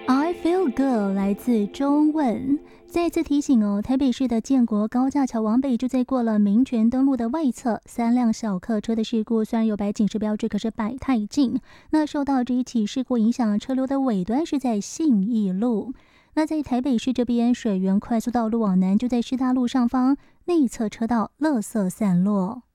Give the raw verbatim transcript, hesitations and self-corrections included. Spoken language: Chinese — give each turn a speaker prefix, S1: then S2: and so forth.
S1: I feel good 来自中问，再次提醒哦，台北市的建国高架桥往北就在过了民权东路的外侧，三辆小客车的事故虽然有白警示标志，可是摆太近。那受到这一起事故影响，车流的尾端是在信义路。那在台北市这边，水源快速道路往南就在师大路上方内侧车道垃圾散落。